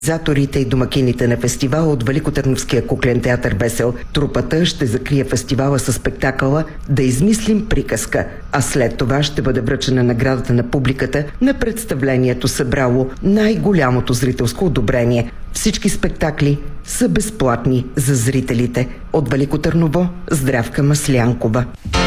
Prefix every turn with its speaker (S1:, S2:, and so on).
S1: Организаторите и домакините на фестивала от Великотърновския куклен театър Бесел трупата ще закрие фестивала със спектакъла «Да измислим приказка», а след това ще бъде връчена наградата на публиката на представлението, събрало най-голямото зрителско одобрение. Всички спектакли са безплатни за зрителите. От Велико Търново, Здравка Маслянкова.